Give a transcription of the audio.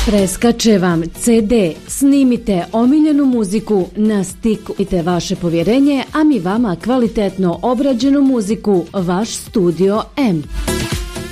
Preskače vam CD, snimite omiljenu muziku na stiku. Ite vaše povjerenje, a mi vama kvalitetno obrađenu muziku, vaš Studio M.